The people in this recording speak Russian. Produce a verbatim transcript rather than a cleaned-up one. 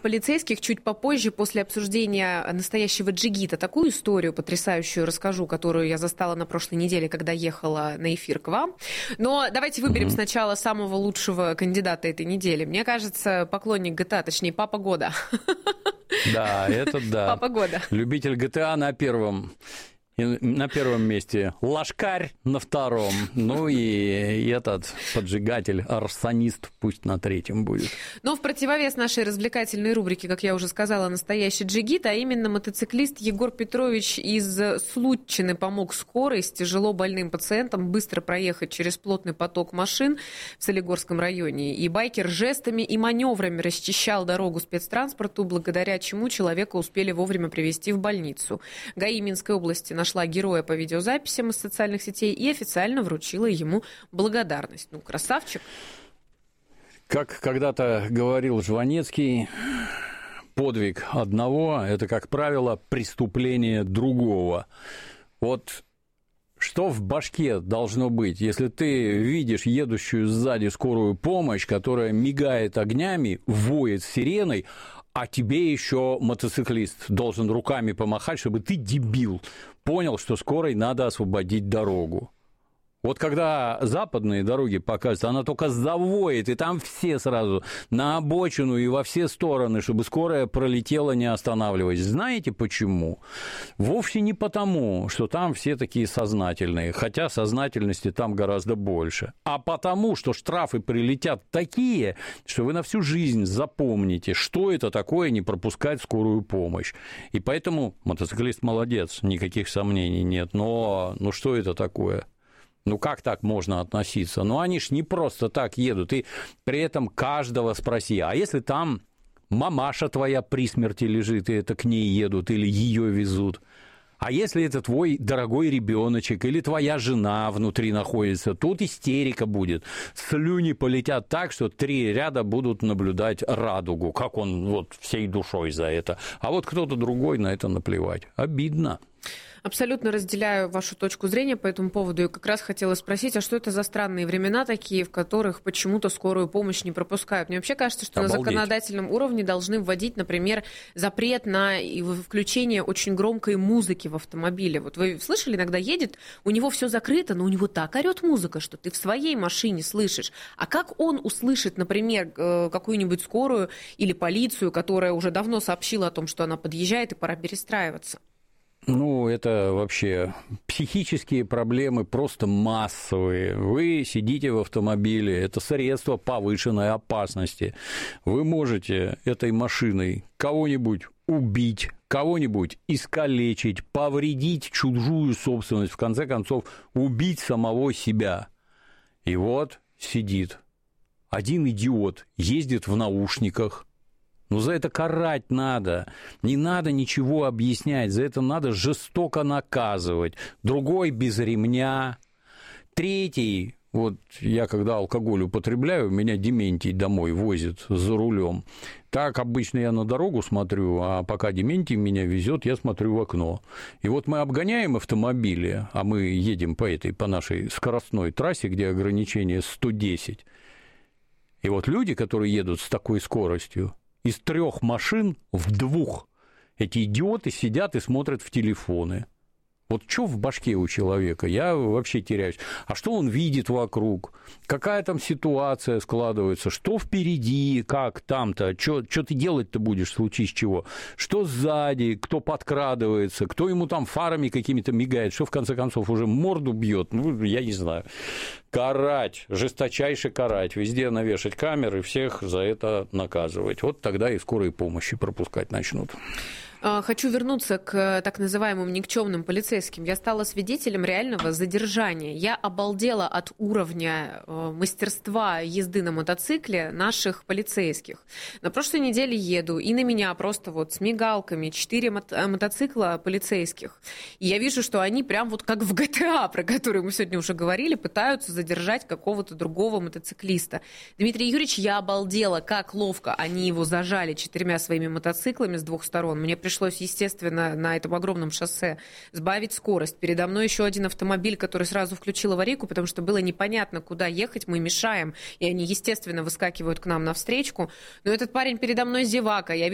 полицейских чуть попозже, после обсуждения настоящего джигита. Такую историю потрясающую расскажу, которую я застала на прошлой неделе, когда ехала на эфир к вам. Но давайте выберем mm-hmm. сначала самого лучшего кандидата этой недели. Мне кажется, поклонник джи ти эй, точнее, папа года. Да, это да. Папа года. Любитель джи ти эй на первом. И на первом месте Лашкарь на втором, ну и, и этот поджигатель, арсонист пусть на третьем будет. Но в противовес нашей развлекательной рубрике, как я уже сказала, настоящий джигит, а именно мотоциклист Егор Петрович из Случины помог скорой с тяжело больным пациентом быстро проехать через плотный поток машин в Солигорском районе. И байкер жестами и маневрами расчищал дорогу спецтранспорту, благодаря чему человека успели вовремя привезти в больницу. ГАИ Минской области на нашла героя по видеозаписям из социальных сетей и официально вручила ему благодарность. Ну, красавчик. Как когда-то говорил Жванецкий, подвиг одного – это, как правило, преступление другого. Вот что в башке должно быть, если ты видишь едущую сзади скорую помощь, которая мигает огнями, воет сиреной, а тебе еще мотоциклист должен руками помахать, чтобы ты, дебил, понял, что скорой надо освободить дорогу. Вот когда западные дороги показываются, она только завоет, и там все сразу на обочину и во все стороны, чтобы скорая пролетела, не останавливаясь. Знаете почему? Вовсе не потому, что там все такие сознательные, хотя сознательности там гораздо больше, а потому, что штрафы прилетят такие, что вы на всю жизнь запомните, что это такое не пропускать скорую помощь. И поэтому мотоциклист молодец, никаких сомнений нет, но ну что это такое? Ну, как так можно относиться? Ну, они ж не просто так едут, и при этом каждого спроси, а если там мамаша твоя при смерти лежит, и это к ней едут, или ее везут? А если это твой дорогой ребеночек или твоя жена внутри находится, тут истерика будет. Слюни полетят так, что три ряда будут наблюдать радугу, как он вот всей душой за это. А вот кто-то другой на это наплевать. Обидно. Абсолютно разделяю вашу точку зрения по этому поводу. И как раз хотела спросить, а что это за странные времена такие, в которых почему-то скорую помощь не пропускают? Мне вообще кажется, что Обалдеть. на законодательном уровне должны вводить, например, запрет на включение очень громкой музыки в автомобиле. Вот вы слышали, иногда едет, у него все закрыто, но у него так орет музыка, что ты в своей машине слышишь. А как он услышит, например, какую-нибудь скорую или полицию, которая уже давно сообщила о том, что она подъезжает и пора перестраиваться? Ну, это вообще психические проблемы просто массовые. Вы сидите в автомобиле, это средство повышенной опасности. Вы можете этой машиной кого-нибудь убить, кого-нибудь искалечить, повредить чужую собственность, в конце концов, убить самого себя. И вот сидит один идиот, ездит в наушниках. Ну, за это карать надо, не надо ничего объяснять, за это надо жестоко наказывать. Другой без ремня, третий, вот я когда алкоголь употребляю, меня Дементий домой возит за рулем. Так обычно я на дорогу смотрю, а пока Дементий меня везет, я смотрю в окно. И вот мы обгоняем автомобили, а мы едем по этой, по нашей скоростной трассе, где ограничение сто десять. И вот люди, которые едут с такой скоростью, из трех машин в двух эти идиоты сидят и смотрят в телефоны. Вот что в башке у человека? Я вообще теряюсь. А что он видит вокруг? Какая там ситуация складывается? Что впереди? Как там-то? Что ты делать-то будешь в случае с чего? Что сзади? Кто подкрадывается? Кто ему там фарами какими-то мигает? Что, в конце концов, уже морду бьет? Ну, я не знаю. Карать, жесточайше карать. Везде навешать камеры, всех за это наказывать. Вот тогда и скорые помощи пропускать начнут. Хочу вернуться к так называемым никчемным полицейским. Я стала свидетелем реального задержания. Я обалдела от уровня мастерства езды на мотоцикле наших полицейских. На прошлой неделе еду, и на меня просто вот с мигалками четыре мото- мотоцикла полицейских. И я вижу, что они прям вот как в джи ти эй, про который мы сегодня уже говорили, пытаются задержать какого-то другого мотоциклиста. Дмитрий Юрьевич, я обалдела, как ловко они его зажали четырьмя своими мотоциклами с двух сторон. Мне пришлось, естественно, на этом огромном шоссе сбавить скорость. Передо мной еще один автомобиль, который сразу включил аварийку, потому что было непонятно, куда ехать, мы мешаем, и они, естественно, выскакивают к нам навстречу. Но этот парень передо мной зевака, я